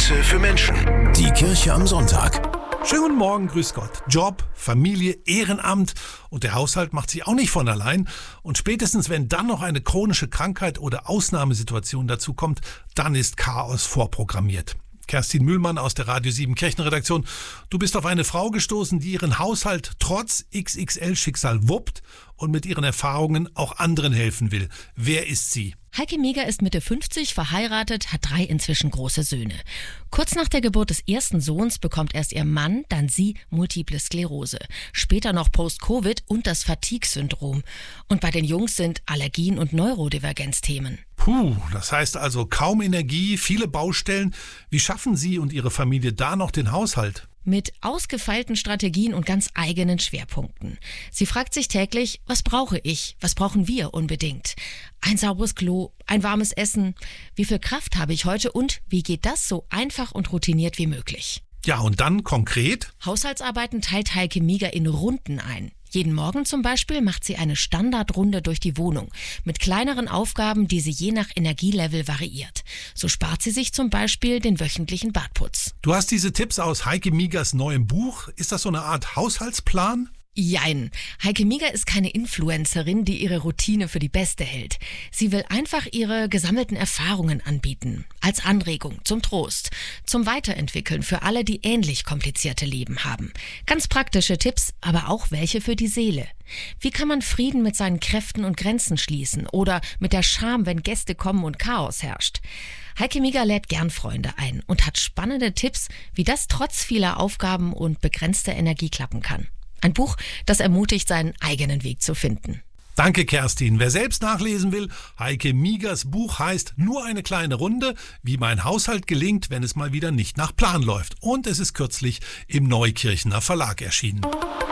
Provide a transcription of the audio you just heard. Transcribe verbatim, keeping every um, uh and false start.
Impulse für Menschen. Die Kirche am Sonntag. Schönen guten Morgen, grüß Gott. Job, Familie, Ehrenamt und der Haushalt macht sich auch nicht von allein. Und spätestens, wenn dann noch eine chronische Krankheit oder Ausnahmesituation dazu kommt, dann ist Chaos vorprogrammiert. Kerstin Mühlmann aus der Radio sieben Kirchenredaktion. Du bist auf eine Frau gestoßen, die ihren Haushalt trotz X X L-Schicksal wuppt und mit ihren Erfahrungen auch anderen helfen will. Wer ist sie? Heike Mieger ist Mitte fünfzig, verheiratet, hat drei inzwischen große Söhne. Kurz nach der Geburt des ersten Sohns bekommt erst ihr Mann, dann sie Multiple Sklerose. Später noch Post-Covid und das Fatigue-Syndrom. Und bei den Jungs sind Allergien und Neurodivergenz Themen. Puh, das heißt also kaum Energie, viele Baustellen. Wie schaffen Sie und Ihre Familie da noch den Haushalt? Mit ausgefeilten Strategien und ganz eigenen Schwerpunkten. Sie fragt sich täglich, was brauche ich, was brauchen wir unbedingt? Ein sauberes Klo, ein warmes Essen, wie viel Kraft habe ich heute und wie geht das so einfach und routiniert wie möglich? Ja, und dann konkret? Haushaltsarbeiten teilt Heike Mieger in Runden ein. Jeden Morgen zum Beispiel macht sie eine Standardrunde durch die Wohnung mit kleineren Aufgaben, die sie je nach Energielevel variiert. So spart sie sich zum Beispiel den wöchentlichen Badputz. Du hast diese Tipps aus Heike Miegers neuem Buch. Ist das so eine Art Haushaltsplan? Jein. Heike Mieger ist keine Influencerin, die ihre Routine für die beste hält. Sie will einfach ihre gesammelten Erfahrungen anbieten. Als Anregung, zum Trost, zum Weiterentwickeln für alle, die ähnlich komplizierte Leben haben. Ganz praktische Tipps, aber auch welche für die Seele. Wie kann man Frieden mit seinen Kräften und Grenzen schließen oder mit der Scham, wenn Gäste kommen und Chaos herrscht? Heike Mieger lädt gern Freunde ein und hat spannende Tipps, wie das trotz vieler Aufgaben und begrenzter Energie klappen kann. Ein Buch, das ermutigt, seinen eigenen Weg zu finden. Danke, Kerstin. Wer selbst nachlesen will, Heike Miegers Buch heißt Nur eine kleine Runde, wie mein Haushalt gelingt, wenn es mal wieder nicht nach Plan läuft. Und es ist kürzlich im Neukirchener Verlag erschienen.